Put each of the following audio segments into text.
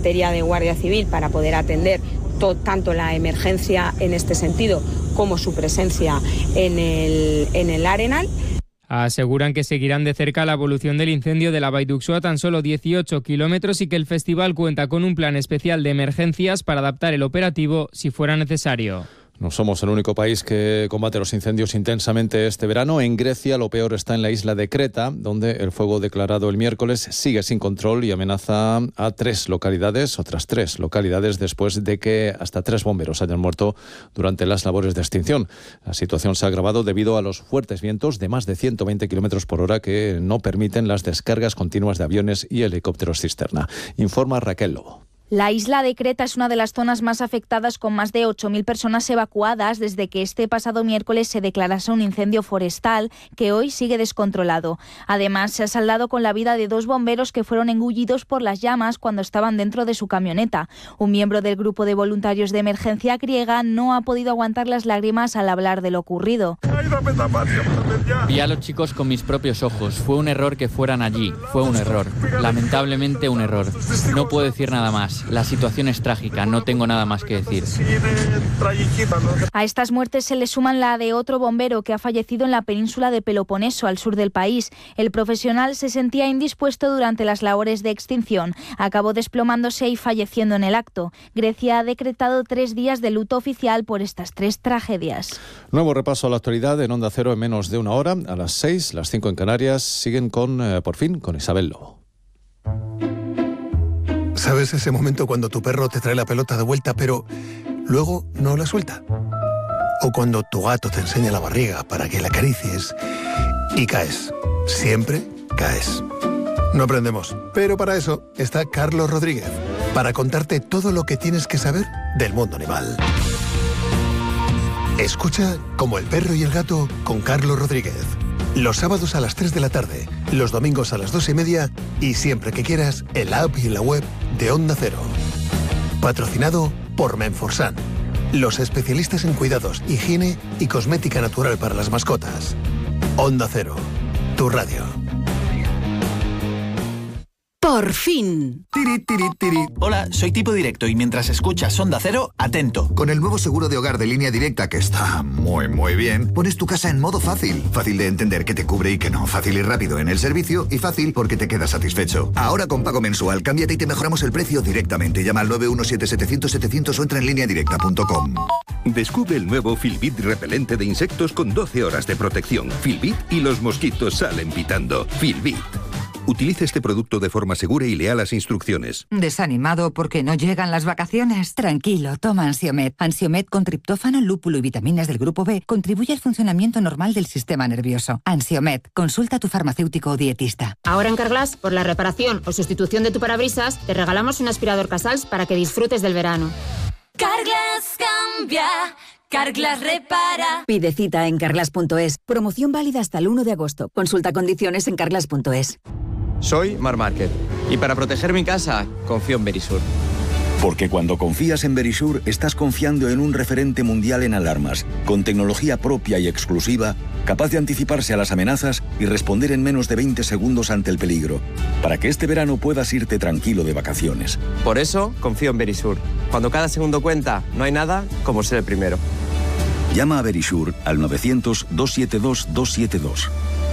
materia de Guardia Civil para poder atender tanto la emergencia en este sentido como su presencia en el Arenal. Aseguran que seguirán de cerca la evolución del incendio de la Vall d'Uixó a tan solo 18 kilómetros y que el festival cuenta con un plan especial de emergencias para adaptar el operativo si fuera necesario. No somos el único país que combate los incendios intensamente este verano. En Grecia lo peor está en la isla de Creta, donde el fuego declarado el miércoles sigue sin control y amenaza a otras tres localidades, después de que hasta 3 bomberos hayan muerto durante las labores de extinción. La situación se ha agravado debido a los fuertes vientos de más de 120 kilómetros por hora que no permiten las descargas continuas de aviones y helicópteros cisterna. Informa Raquel Lobo. La isla de Creta es una de las zonas más afectadas, con más de 8.000 personas evacuadas desde que este pasado miércoles se declarase un incendio forestal que hoy sigue descontrolado. Además, se ha saldado con la vida de 2 bomberos que fueron engullidos por las llamas cuando estaban dentro de su camioneta. Un miembro del grupo de voluntarios de emergencia griega no ha podido aguantar las lágrimas al hablar de lo ocurrido. Vi a los chicos con mis propios ojos. Fue un error que fueran allí. Fue un error. Lamentablemente un error. No puedo decir nada más. La situación es trágica, no tengo nada más que decir. A estas muertes se le suman la de otro bombero que ha fallecido en la península de Peloponeso, al sur del país. El profesional se sentía indispuesto durante las labores de extinción. Acabó desplomándose y falleciendo en el acto. Grecia ha decretado 3 días de luto oficial por estas 3 tragedias. Nuevo repaso a la actualidad en Onda Cero en menos de una hora. A las 6, las 5 en Canarias, siguen por fin con Isabel Lobo. ¿Sabes ese momento cuando tu perro te trae la pelota de vuelta, pero luego no la suelta? O cuando tu gato te enseña la barriga para que la acaricies y caes. Siempre caes. No aprendemos, pero para eso está Carlos Rodríguez, para contarte todo lo que tienes que saber del mundo animal. Escucha Como el perro y el gato con Carlos Rodríguez. Los sábados a las 3 de la tarde, los domingos a las 2:30 y siempre que quieras en la app y en la web de Onda Cero. Patrocinado por Menforsan, los especialistas en cuidados, higiene y cosmética natural para las mascotas. Onda Cero, tu radio. ¡Por fin! Tiri, tiri, tiri. Hola, soy Tipo Directo y mientras escuchas Onda Cero, atento. Con el nuevo seguro de hogar de Línea Directa, que está muy bien, pones tu casa en modo fácil. Fácil de entender qué te cubre y qué no. Fácil y rápido en el servicio y fácil porque te quedas satisfecho. Ahora con pago mensual, cámbiate y te mejoramos el precio directamente. Llama al 917-700-700 o entra en lineadirecta.com. Descubre el nuevo Filbit repelente de insectos con 12 horas de protección. Filbit y los mosquitos salen pitando. Filbit. Utilice este producto de forma segura y lea las instrucciones. ¿Desanimado porque no llegan las vacaciones? Tranquilo, toma Ansiomet. Ansiomet con triptófano, lúpulo y vitaminas del grupo B contribuye al funcionamiento normal del sistema nervioso. Ansiomet, consulta a tu farmacéutico o dietista. Ahora en Carglass, por la reparación o sustitución de tu parabrisas, te regalamos un aspirador Casals para que disfrutes del verano. Carglass cambia. Carglass repara. Pide cita en carglass.es. Promoción válida hasta el 1 de agosto. Consulta condiciones en carglass.es. Soy Marc Márquez y para proteger mi casa confío en Verisur. Porque cuando confías en Verisur estás confiando en un referente mundial en alarmas, con tecnología propia y exclusiva, capaz de anticiparse a las amenazas y responder en menos de 20 segundos ante el peligro, para que este verano puedas irte tranquilo de vacaciones. Por eso confío en Verisur. Cuando cada segundo cuenta, no hay nada como ser el primero. Llama a Verisur al 900-272-272.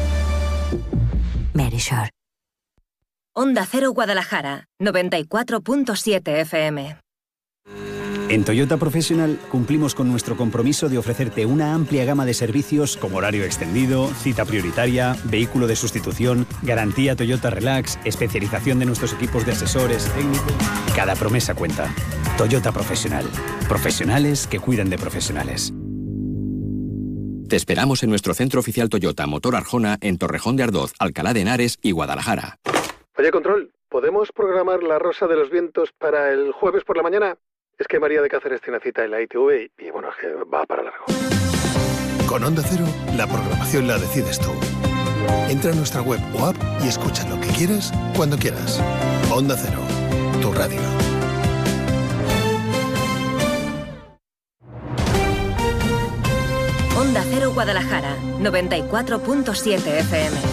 Verisur. Onda Cero Guadalajara, 94.7 FM. En Toyota Professional cumplimos con nuestro compromiso de ofrecerte una amplia gama de servicios como horario extendido, cita prioritaria, vehículo de sustitución, garantía Toyota Relax, especialización de nuestros equipos de asesores técnicos. Cada promesa cuenta. Toyota Professional. Profesionales que cuidan de profesionales. Te esperamos en nuestro centro oficial Toyota Motor Arjona en Torrejón de Ardoz, Alcalá de Henares y Guadalajara. Oye, Control, ¿podemos programar la Rosa de los Vientos para el jueves por la mañana? Es que María de Cáceres tiene cita en la ITV y bueno, es que va para largo. Con Onda Cero, la programación la decides tú. Entra en nuestra web o app y escucha lo que quieras, cuando quieras. Onda Cero, tu radio. Onda Cero Guadalajara, 94.7 FM.